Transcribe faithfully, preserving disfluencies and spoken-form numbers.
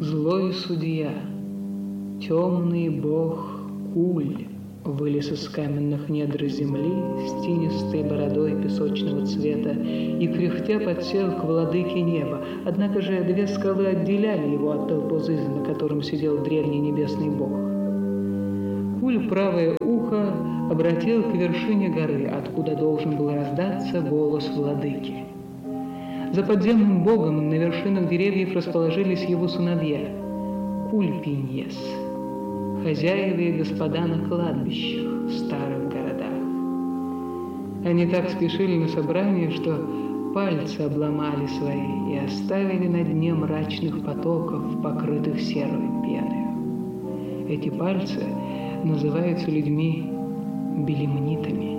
Злой судья, темный бог Куль, вылез из каменных недр земли с тинистой бородой песочного цвета и, кряхтя, подсел к владыке неба. Однако же две скалы отделяли его от толпозыза, на котором сидел древний небесный бог. Куль правое ухо обратил к вершине горы, откуда должен был раздаться голос владыки. За подземным богом на вершинах деревьев расположились его сыновья Куль-Пиньес, хозяева и господа на кладбищах в старых городах. Они так спешили на собрание, что пальцы обломали свои и оставили на дне мрачных потоков, покрытых серой пеной. Эти пальцы называются людьми белемнитами.